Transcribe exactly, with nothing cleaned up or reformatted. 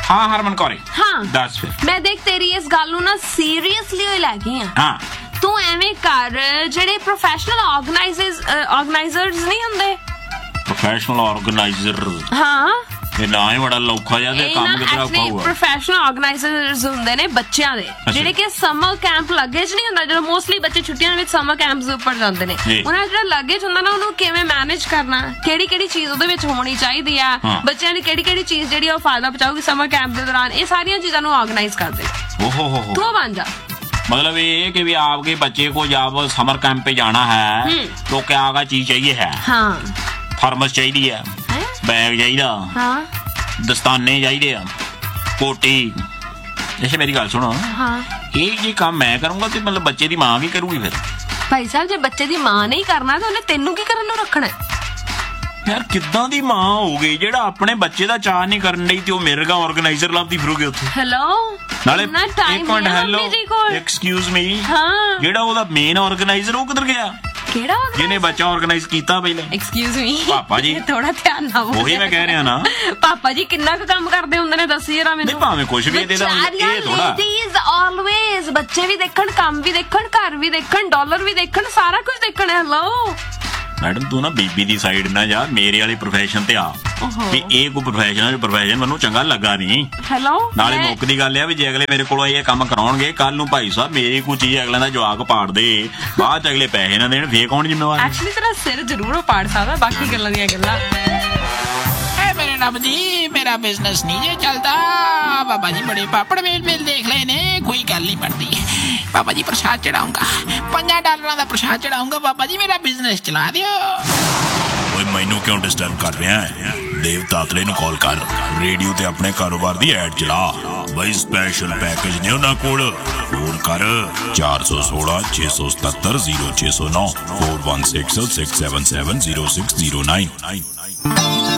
ਹਾਂ ਹਰਮਨ ਕੌਰੇ, ਹਾਂ ਦੱਸ ਫਿਰ। ਮੈਂ ਦੇਖ ਤੇਰੀ ਇਸ ਗੱਲ ਨੂੰ ਨਾ ਸੀਰੀਅਸਲੀ ਹੋਈ ਲੈ ਗਈ ਆ। ਹਾਂ ਤੂੰ ਐਵੇਂ ਕਰ, ਜਿਹੜੇ ਪ੍ਰੋਫੈਸ਼ਨਲ ਆਰਗੇਨਾਈਜ਼ਰਸ ਆਰਗੇਨਾਈਜ਼ਰਸ ਨਹੀਂ ਹੁੰਦੇ, ਪ੍ਰੋਫੈਸ਼ਨਲ ਆਰਗੇਨਾਈਜ਼ਰ, ਹਾਂ ਇਹ ਨਾ ਹੀ ਬੜਾ ਲੌਖਾ ਜਿਹਾ ਤੇ ਕੰਮ ਕਿਤਨਾ ਔਖਾ ਹੋਊਗਾ। ਪ੍ਰੋਫੈਸ਼ਨਲ ਆਰਗੇਨਾਈਜ਼ਰਸ ਹੁੰਦੇ ਨੇ ਬੱਚਿਆਂ ਦੇ, ਜਿਹੜੇ ਕਿ ਸਮਰ ਕੈਂਪ ਲੱਗੇ ਚ ਨਹੀਂ ਹੁੰਦਾ, ਜਦੋਂ ਮੋਸਟਲੀ ਬੱਚੇ ਛੁੱਟੀਆਂ ਵਿੱਚ ਸਮਰ ਕੈਂਪਸ ਦੇ ਉੱਪਰ ਜਾਂਦੇ ਨੇ, ਉਹਨਾਂ ਦਾ ਜਿਹੜਾ ਲੱਗੇ ਚ ਹੁੰਦਾ ਨਾ, ਉਹਨੂੰ ਕਿਵੇਂ ਮੈਨੇਜ ਕਰਨਾ, ਕਿਹੜੀ ਕਿਹੜੀ ਚੀਜ਼ ਉਹਦੇ ਵਿੱਚ ਹੋਣੀ ਚਾਹੀਦੀ ਆ, ਬੱਚਿਆਂ ਦੀ ਕਿਹੜੀ ਕਿਹੜੀ ਚੀਜ਼ ਜਿਹੜੀ ਉਹ ਫਾਇਦਾ ਪਹੁੰਚਾਊਗੀ ਸਮਰ ਕੈਂਪ ਦੇ ਦੌਰਾਨ, ਇਹ ਸਾਰੀਆਂ ਚੀਜ਼ਾਂ ਨੂੰ ਆਰਗੇਨਾਈਜ਼ ਕਰਦੇ। ओहो हो तू बन जा। मतलब ये कि भी आपके बच्चे को जब समर कैंप पे जाना है तो क्या क्या चीज चाहिए है? हाँ। थर्मस चाहिए है, बैग चाहिए, हाँ। दस्ताने चाहिए, कोटी। जैसे मेरी गल सुनो, हाँ। एक ये काम मैं करूंगा तो मतलब बच्चे की माँ की करूंगी फिर? भाई साहब जो बच्चे की माँ नहीं करना तो उन्हें तेनू की करन नूं रखना है? यार किद्दां दी मां हो गई जेड़ा अपने बच्चे दा चाह नहीं करन डई ते ओ मेरे गा ऑर्गेनाइजर लाभदी फिरोगे उत्थे। हेलो नाले एक मिनट, हेलो एक्सक्यूज मी, हां जेड़ा ओदा मेन ऑर्गेनाइजर ओ किधर गया? केड़ा जिन्हें बच्चा ऑर्गेनाइज कीता पहले? एक्सक्यूज मी पापा जी थोड़ा ध्यान ना वो वही मैं कह रहा ना। पापा जी किन्ना क काम करदे हुंदे ने दस जरा मेनू। नहीं भाਵੇਂ कुछ भी दे दा ये थोड़ा लेडीज ऑलवेज बच्चे भी देखण, काम भी देखण, घर भी देखण, डॉलर भी देखण, सारा कुछ देखण। हेलो मैडम तू ना बीबी दी साइड ना जा, मेरे वाले प्रोफेशन ते आ भी ਇਹ ਕੋਈ ਪ੍ਰੋਫੈਸ਼ਨਲ ਪ੍ਰੋਫੈਸ਼ਨ ਮੈਨੂੰ ਚੰਗਾ ਲੱਗਾ ਨਹੀਂ। ਹੈਲੋ ਨਾਲੇ ਮੁੱਕ ਦੀ ਗੱਲ ਆ ਵੀ ਜੇ ਅਗਲੇ ਮੇਰੇ ਕੋਲੋਂ ਇਹ ਕੰਮ ਕਰਾਉਣਗੇ ਕੱਲ ਨੂੰ ਭਾਈ ਸਾਹਿਬ ਮੇਰੀ ਕੋਈ ਚੀਜ਼ ਅਗਲੇ ਦਾ ਜਵਾਕ ਪਾੜ ਦੇ ਬਾਅਦ ਚ ਅਗਲੇ ਪੈਸੇ ਨਾ ਦੇਣ ਫੇਰ ਕੌਣ ਜ਼ਿੰਮੇਵਾਰ? ਐਕਚੁਅਲੀ ਤੇਰਾ ਸਿਰ ਜ਼ਰੂਰ ਪਾੜ ਸਕਦਾ, ਬਾਕੀ ਗੱਲਾਂ ਦੀਆਂ ਗੱਲਾਂ। मेरे रब जी मेरा बिजनेस नहीं जे चलता। बाबा जी बड़े पापड़ मेल मेल देख ले ने, कोई गल नहीं बनती। बाबा जी प्रसाद चढ़ाऊंगा, पंजा डॉलर का प्रसाद चढ़ाऊंगा। बाबा जी मेरा बिजनेस चला दियो। ओए मैनू क्यों डिस्टर्ब कर रहे हैं? देव तातले नूं कॉल कर, रेडियो ते अपने कारोबार दी ऐड चला बई, स्पेशल पैकेज ने उन्हां कोल। फोन कर चार सौ सोलह छे सौ सतहत्तर जीरो छे सौ नौ four one six six seven seven zero six zero nine.